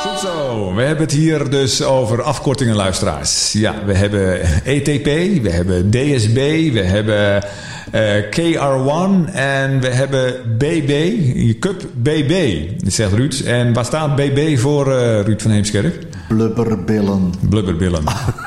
Goed zo, we hebben het hier dus over afkortingen, luisteraars. Ja, we hebben ETP, we hebben DSB, we hebben KR1 en we hebben BB, Cup BB, zegt Ruud. En waar staat BB voor, Ruud van Heemskerk? Blubberbillen. Blubberbillen.